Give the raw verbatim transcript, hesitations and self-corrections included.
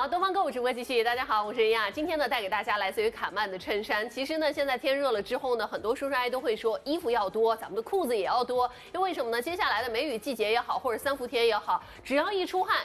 好，东方购物直播继续。大家好，我是亚。今天呢，带给大家来自于卡曼的衬衫。其实呢，现在天热了之后呢，很多叔叔阿姨都会说，衣服要多，咱们的裤子也要多。因为什么呢？接下来的梅雨季节也好，或者三伏天也好，只要一出汗，